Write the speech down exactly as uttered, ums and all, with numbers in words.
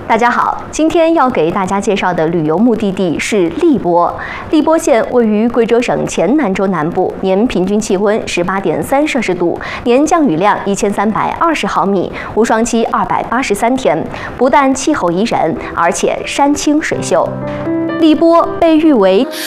大家好，今天要给大家介绍的旅游目的地是荔波。荔波县位于贵州省黔南州南部，年平均气温十八点三摄氏度，年降雨量一千三百二十毫米，无霜期二百八十三天。不但气候宜人，而且山清水秀。荔波被誉为